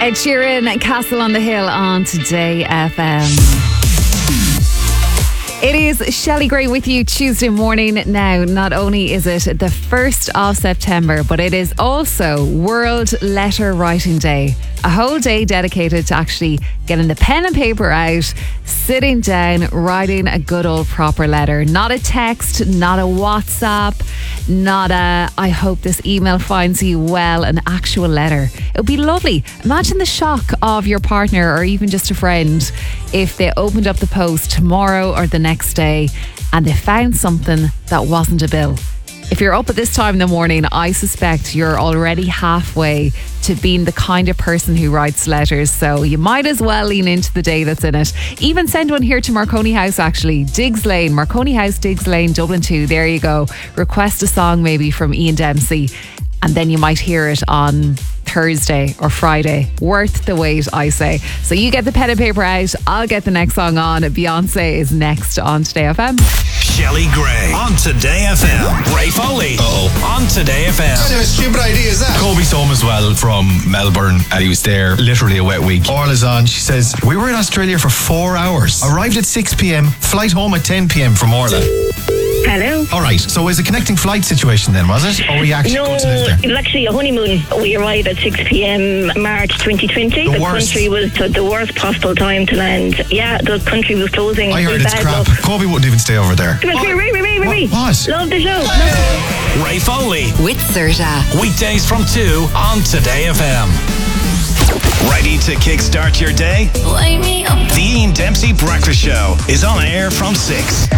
Ed Sheeran, Castle on the Hill on Today FM. It is Shelley Gray with you Tuesday morning. Now, not only is it the 1st of September, but it is also World Letter Writing Day. A whole day dedicated to actually getting the pen and paper out, sitting down, writing a good old proper letter. Not a text, not a WhatsApp, not a I hope this email finds you well, an actual letter. It would be lovely. Imagine the shock of your partner or even just a friend if they opened up the post tomorrow or the next day and they found something that wasn't a bill. If you're up at this time in the morning, I suspect you're already halfway to being the kind of person who writes letters. So you might as well lean into the day that's in it. Even send one here to Marconi House, actually. Diggs Lane, Marconi House, Diggs Lane, Dublin 2. There you go. Request a song maybe from Ian Dempsey. And then you might hear it on Thursday or Friday. Worth the wait, I say. So you get the pen and paper out. I'll get the next song on. Beyonce is next on Today FM. Shelley Gray on Today FM. Ray Foley on Today FM. What kind of a stupid idea is that? Kobe's home as well from Melbourne and he was there literally a wet week. Orla's on. She says, we were in Australia for 4 hours. Arrived at 6 p.m. Flight home at 10 p.m. from Orla. Hello. All right. So it was a connecting flight situation then, was it? Or were you actually going to live there? It was actually a honeymoon. We arrived at 6 p.m. March 2020. The country was the worst possible time to land. Yeah, the country was closing. I heard it's crap. Luck. Kobe wouldn't even stay over there. Come on, Ray. What? Love the show. Ray Foley. With Serta. Weekdays from 2 on Today FM. Ready to kickstart your day? Wake me up. The Ian Dempsey Breakfast Show is on air from 6.